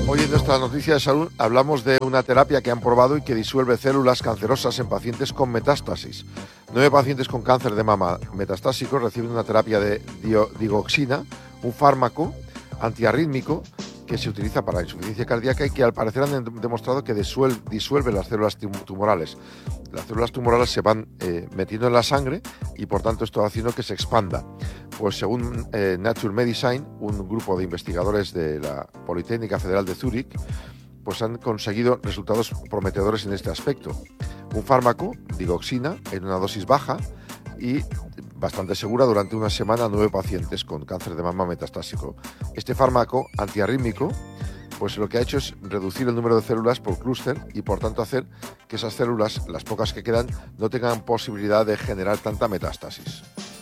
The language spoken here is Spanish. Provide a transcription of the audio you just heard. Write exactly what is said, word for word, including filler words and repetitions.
Hoy en nuestra noticia de salud hablamos de una terapia que han probado y que disuelve células cancerosas en pacientes con metástasis. Nueve pacientes con cáncer de mama metastásico reciben una terapia de digoxina, un fármaco antiarrítmico que se utiliza para la insuficiencia cardíaca y que al parecer han demostrado que disuelve, disuelve las células tumorales. Las células tumorales se van eh, metiendo en la sangre y por tanto esto va haciendo que se expanda. Pues según eh, Nature Medicine, un grupo de investigadores de la Politécnica Federal de Zúrich, pues han conseguido resultados prometedores en este aspecto. Un fármaco, digoxina, en una dosis baja y bastante segura durante una semana a nueve pacientes con cáncer de mama metastásico. Este fármaco antiarrítmico, pues lo que ha hecho es reducir el número de células por clúster y por tanto hacer que esas células, las pocas que quedan, no tengan posibilidad de generar tanta metástasis.